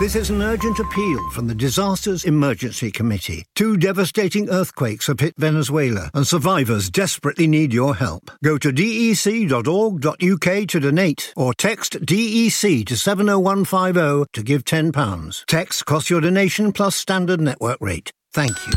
This is an urgent appeal from the Disasters Emergency Committee. 2 devastating earthquakes have hit Venezuela, and survivors desperately need your help. Go to dec.org.uk to donate, or text DEC to 70150 to give £10. Text costs your donation plus standard network rate. Thank you.